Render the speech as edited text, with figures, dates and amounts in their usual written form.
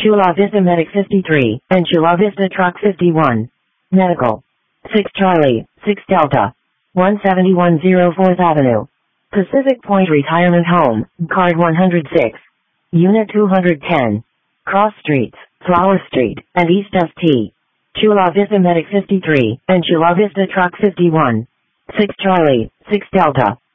Chula Vista Medic 53, and Chula Vista Truck 51. Medical. 6 Charlie, 6 Delta. 17104 4th Avenue. Pacific Point Retirement Home, Card 106. Unit 210. Cross Streets, Flower Street, and East St. Chula Vista Medic 53, and Chula Vista Truck 51. 6 Charlie, 6 Delta.